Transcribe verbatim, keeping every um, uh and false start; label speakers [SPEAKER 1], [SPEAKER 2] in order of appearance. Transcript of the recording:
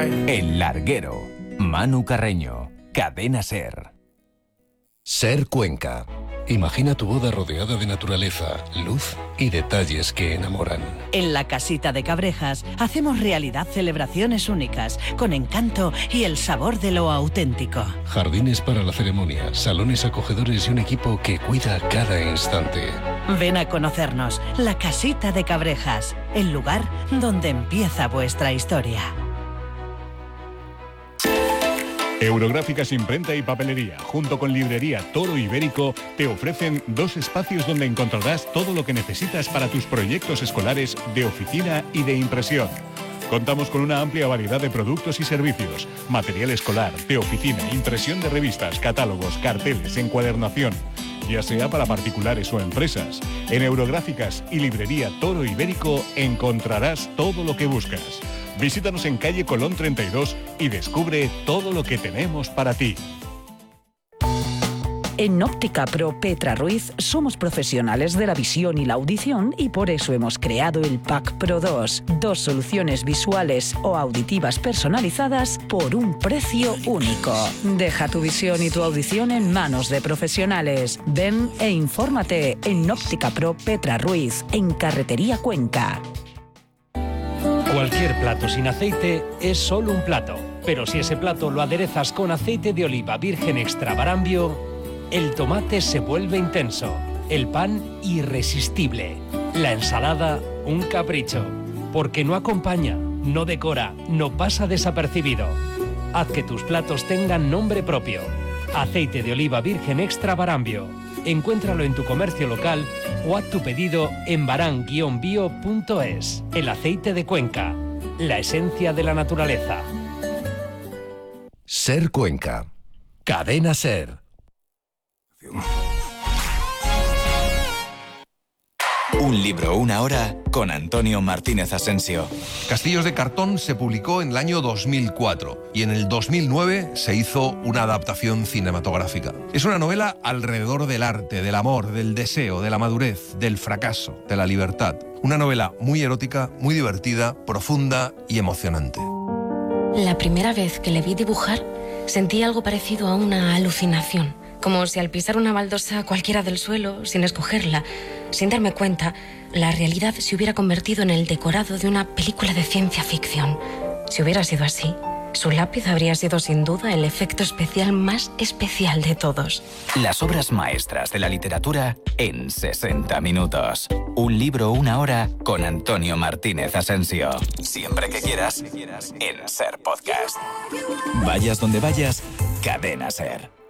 [SPEAKER 1] El Larguero. Manu Carreño. Cadena SER.
[SPEAKER 2] SER Cuenca. Imagina tu boda rodeada de naturaleza, luz y detalles que enamoran.
[SPEAKER 3] En la Casita de Cabrejas hacemos realidad celebraciones únicas, con encanto y el sabor de lo auténtico.
[SPEAKER 2] Jardines para la ceremonia, salones acogedores y un equipo que cuida cada instante.
[SPEAKER 3] Ven a conocernos, la Casita de Cabrejas, el lugar donde empieza vuestra historia.
[SPEAKER 4] Eurográficas Imprenta y Papelería, junto con Librería Toro Ibérico, te ofrecen dos espacios donde encontrarás todo lo que necesitas para tus proyectos escolares de oficina y de impresión. Contamos con una amplia variedad de productos y servicios, material escolar, de oficina, impresión de revistas, catálogos, carteles, encuadernación, ya sea para particulares o empresas. En Eurográficas y Librería Toro Ibérico encontrarás todo lo que buscas. Visítanos en calle Colón treinta y dos y descubre todo lo que tenemos para ti.
[SPEAKER 5] En Óptica Pro Petra Ruiz somos profesionales de la visión y la audición y por eso hemos creado el Pack Pro dos. Dos soluciones visuales o auditivas personalizadas por un precio único. Deja tu visión y tu audición en manos de profesionales. Ven e infórmate en Óptica Pro Petra Ruiz, en Carretería Cuenca.
[SPEAKER 6] Cualquier plato sin aceite es solo un plato, pero si ese plato lo aderezas con aceite de oliva virgen extra Barambio, el tomate se vuelve intenso, el pan irresistible, la ensalada un capricho, porque no acompaña, no decora, no pasa desapercibido. Haz que tus platos tengan nombre propio. Aceite de oliva virgen extra Barambio. Encuéntralo en tu comercio local o haz tu pedido en baran guion bio punto es. El aceite de Cuenca, la esencia de la naturaleza.
[SPEAKER 2] SER Cuenca. Cadena SER.
[SPEAKER 1] Un libro, una hora, con Antonio Martínez Asensio.
[SPEAKER 7] Castillos de cartón se publicó en el año dos mil cuatro y en el dos mil nueve se hizo una adaptación cinematográfica. Es una novela alrededor del arte, del amor, del deseo, de la madurez, del fracaso, de la libertad. Una novela muy erótica, muy divertida, profunda y emocionante.
[SPEAKER 8] La primera vez que le vi dibujar, sentí algo parecido a una alucinación. Como si al pisar una baldosa cualquiera del suelo, sin escogerla, sin darme cuenta, la realidad se hubiera convertido en el decorado de una película de ciencia ficción. Si hubiera sido así, su lápiz habría sido sin duda el efecto especial más especial de todos.
[SPEAKER 1] Las obras maestras de la literatura en sesenta minutos. Un libro, una hora, con Antonio Martínez Asensio. Siempre que quieras, en SER Podcast. Vayas donde vayas, Cadena SER.